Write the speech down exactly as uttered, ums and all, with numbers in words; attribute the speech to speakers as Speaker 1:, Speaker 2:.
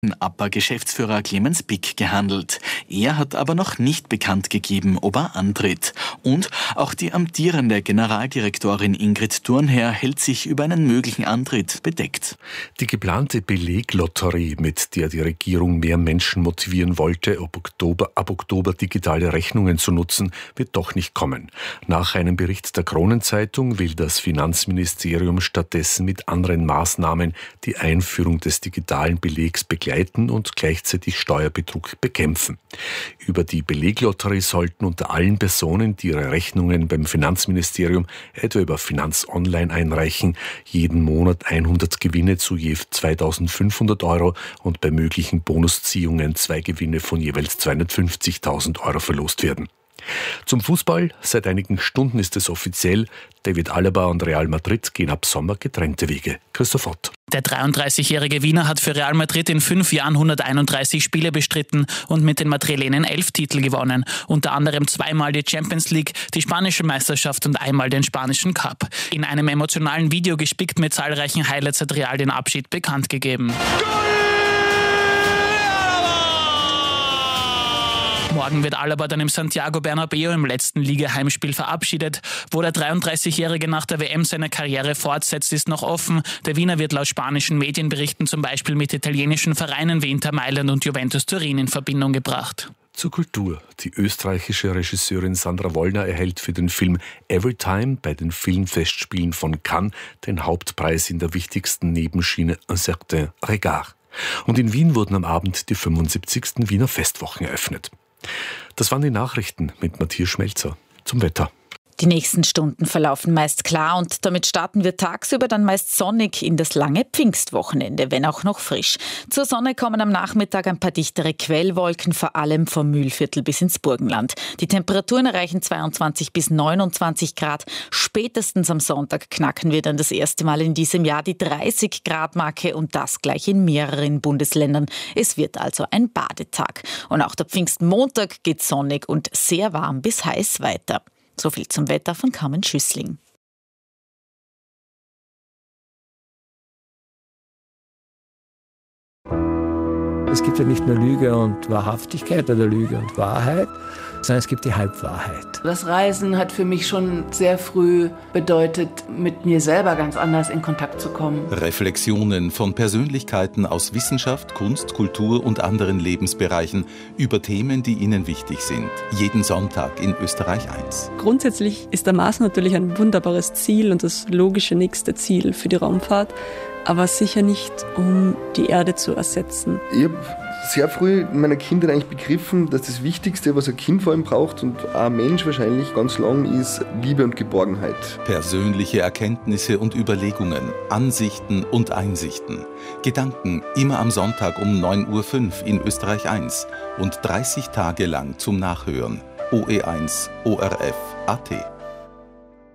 Speaker 1: Die geplante Beleglotterie, mit der die Regierung mehr Menschen motivieren wollte, ab Oktober, ab Oktober digitale Rechnungen zu nutzen, wird doch nicht kommen. Nach einem Bericht der Kronenzeitung will das Finanzministerium stattdessen mit anderen Maßnahmen die Einführung des digitalen Belegs begleiten und gleichzeitig Steuerbetrug bekämpfen. Über die Beleglotterie sollten unter allen Personen, die ihre Rechnungen beim Finanzministerium etwa über Finanz Online einreichen, jeden Monat hundert Gewinne zu je zweitausendfünfhundert Euro und bei möglichen Bonusziehungen zwei Gewinne von jeweils zweihundertfünfzigtausend Euro verlost werden. Zum Fußball. Seit einigen Stunden ist es offiziell. David Alaba und Real Madrid gehen ab Sommer getrennte Wege. Christoph Ott.
Speaker 2: Der dreiunddreißigjährige Wiener hat für Real Madrid in fünf Jahren hunderteinunddreißig Spiele bestritten und mit den Madrilenen elf Titel gewonnen. Unter anderem zweimal die Champions League, die spanische Meisterschaft und einmal den spanischen Cup. In einem emotionalen Video gespickt mit zahlreichen Highlights hat Real den Abschied bekannt gegeben. Morgen wird Alaba dann im Santiago Bernabéu im letzten Liga-Heimspiel verabschiedet. Wo der dreiunddreißigjährige nach der W M seine Karriere fortsetzt, ist noch offen. Der Wiener wird laut spanischen Medienberichten zum Beispiel mit italienischen Vereinen wie Inter Mailand und Juventus Turin in Verbindung gebracht.
Speaker 1: Zur Kultur. Die österreichische Regisseurin Sandra Wollner erhält für den Film Everytime bei den Filmfestspielen von Cannes den Hauptpreis in der wichtigsten Nebenschiene Un certain regard. Und in Wien wurden am Abend die fünfundsiebzigsten Wiener Festwochen eröffnet. Das waren die Nachrichten mit Matthias Schmelzer. Zum Wetter.
Speaker 3: Die nächsten Stunden verlaufen meist klar und damit starten wir tagsüber dann meist sonnig in das lange Pfingstwochenende, wenn auch noch frisch. Zur Sonne kommen am Nachmittag ein paar dichtere Quellwolken, vor allem vom Mühlviertel bis ins Burgenland. Die Temperaturen erreichen zweiundzwanzig bis neunundzwanzig Grad. Spätestens am Sonntag knacken wir dann das erste Mal in diesem Jahr die dreißig Grad Marke und das gleich in mehreren Bundesländern. Es wird also ein Badetag. Und auch der Pfingstmontag geht sonnig und sehr warm bis heiß weiter. So viel zum Wetter von Carmen Schüssling.
Speaker 4: Es gibt ja nicht nur Lüge und Wahrhaftigkeit oder Lüge und Wahrheit, sondern es gibt die Halbwahrheit.
Speaker 5: Das Reisen hat für mich schon sehr früh bedeutet, mit mir selber ganz anders in Kontakt zu kommen.
Speaker 6: Reflexionen von Persönlichkeiten aus Wissenschaft, Kunst, Kultur und anderen Lebensbereichen über Themen, die ihnen wichtig sind. Jeden Sonntag in Österreich eins.
Speaker 7: Grundsätzlich ist der Mars natürlich ein wunderbares Ziel und das logische nächste Ziel für die Raumfahrt, aber sicher nicht, um die Erde zu ersetzen.
Speaker 8: Ich habe sehr früh in meiner Kindheit eigentlich begriffen, dass das Wichtigste, was ein Kind vor allem braucht und auch ein Mensch wahrscheinlich ganz lang, ist Liebe und Geborgenheit.
Speaker 6: Persönliche Erkenntnisse und Überlegungen, Ansichten und Einsichten. Gedanken immer am Sonntag um neun Uhr fünf in Österreich eins und dreißig Tage lang zum Nachhören. O E eins O R F Punkt A T